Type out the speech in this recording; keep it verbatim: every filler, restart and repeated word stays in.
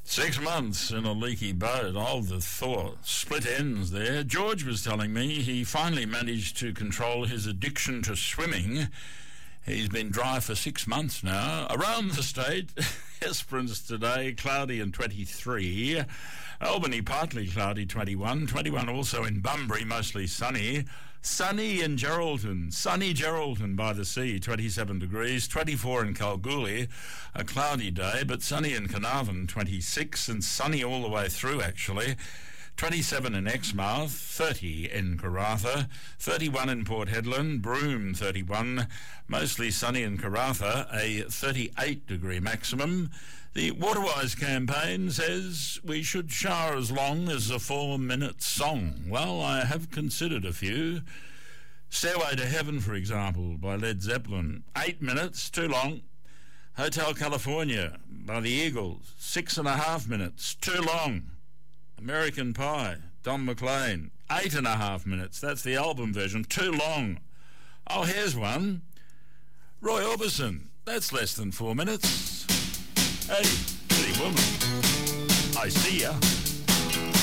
Six months in a leaky boat. Hold the thought. Split ends there. George was telling me he finally managed to control his addiction to swimming. He's been dry for six months now. Around the state, Esperance today, cloudy and twenty-three. Albany, partly cloudy, twenty-one. twenty-one also in Bunbury, mostly sunny. Sunny in Geraldton. Sunny Geraldton by the sea, twenty-seven degrees. twenty-four in Kalgoorlie, a cloudy day, but sunny in Carnarvon, twenty-six, and sunny all the way through, actually. twenty-seven in Exmouth, thirty in Karratha, thirty-one in Port Hedland, Broome thirty-one, mostly sunny in Karratha, a thirty-eight degree maximum. The Waterwise campaign says we should shower as long as a four-minute song. Well, I have considered a few. Stairway to Heaven, for example, by Led Zeppelin, eight minutes, too long. Hotel California by the Eagles, six and a half minutes, too long. American Pie, Don McLean, eight and a half minutes. That's the album version. Too long. Oh, here's one. Roy Orbison. That's less than four minutes. Hey, pretty woman. I see ya.